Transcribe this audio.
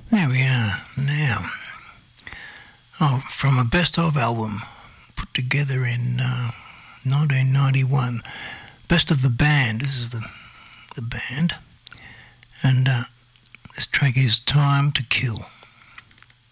There we are now. Oh, from a best of album put together in 1991. Best of the Band. This is the band. And this track is Time to Kill.